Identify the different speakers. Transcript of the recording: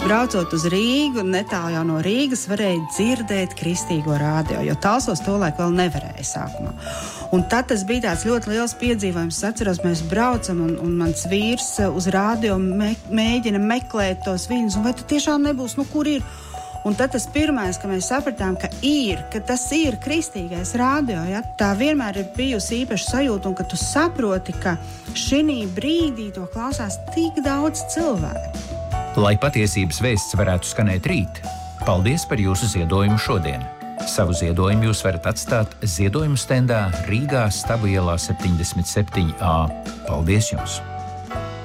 Speaker 1: braucot uz Rīgu, netālu jau no Rīgas, varēja dzirdēt kristīgo radio, jo Talsos tolaik vēl nevarēja sākumā. Un tad tas bija tāds ļoti liels piedzīvojums. Es atceros, mēs braucam, un mans vīrs uz radio mēģina meklēt tos viņus, un vai tu tiešām nebūs, kur ir? Un tad tas pirmais, ka mēs sapratām, ka tas ir kristīgais radio, ja? Tā vienmēr ir bijusi īpaša sajūta, un ka tu saproti, ka šinī brīdī to klausās tik daudz cilvēku.
Speaker 2: Lai patiesības vēsts varētu skanēt rīt, paldies par jūsu ziedojumu šodien. Savu ziedojumu jūs varat atstāt ziedojumu stendā Rīgā Stabu ielā 77A. Paldies jums!